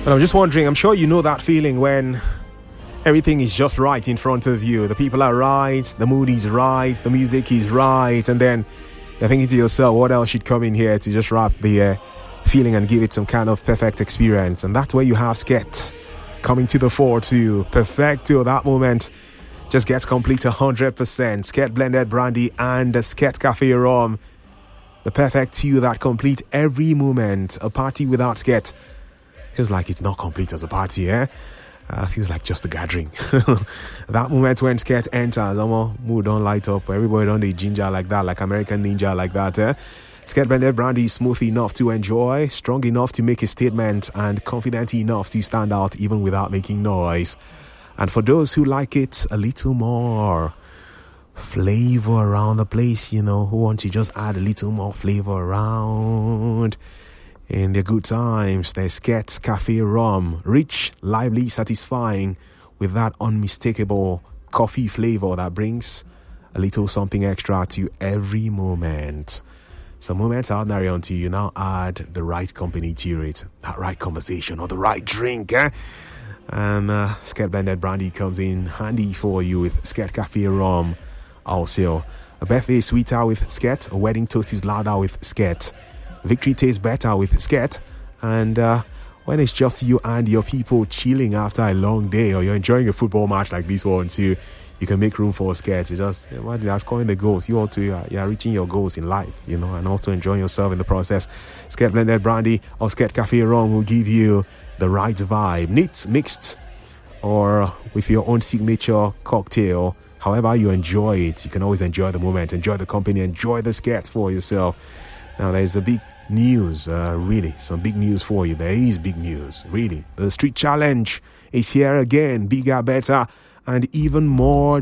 But I'm just wondering, I'm sure you know that feeling when everything is just right in front of you. The people are right, the mood is right, the music is right, and then you're thinking to yourself, what else should come in here to just wrap the feeling and give it some kind of perfect experience? And that's where you have Sket coming to the fore to perfect till that moment just gets complete 100%. Sket blended brandy and the Sket Cafe rum, the perfect two that complete every moment. A party without Sket feels like it's not complete as a party, feels like just a gathering. That moment when Sket enters, mood don't light up. Everybody don't they ginger like that, like American Ninja like that. Sket blended brandy is smooth enough to enjoy, strong enough to make a statement, and confident enough to stand out even without making noise. And for those who like it a little more flavor around the place, who want to just add a little more flavor around in their good times, there's Sket Cafe rum, rich, lively, satisfying, with that unmistakable coffee flavor that brings a little something extra to every moment. Some moments are ordinary until you now add the right company to it, that right conversation or the right drink, And Sket blended brandy comes in handy for you with Sket Cafe rum. Also, a birthday is sweeter with Sket, a wedding toast is louder with Sket. Victory tastes better with Sket, and when it's just you and your people chilling after a long day, or you're enjoying a football match like this one too, you can make room for Sket. You just imagine scoring the goals. You are reaching your goals in life, and also enjoying yourself in the process. Sket blended brandy or Sket Cafe rum will give you the right vibe, neat, mixed, or with your own signature cocktail. However you enjoy it, you can always enjoy the moment, enjoy the company, enjoy the Sket for yourself. Now, there's a big news, really, some big news for you. There is big news, really. The Street Challenge is here again, bigger, better, and even more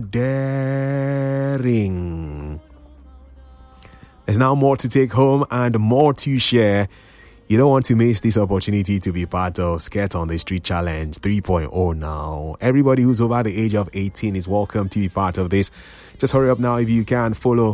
daring. There's now more to take home and more to share. You don't want to miss this opportunity to be part of Sket on the Street Challenge 3.0 now. Everybody who's over the age of 18 is welcome to be part of this. Just hurry up now if you can. Follow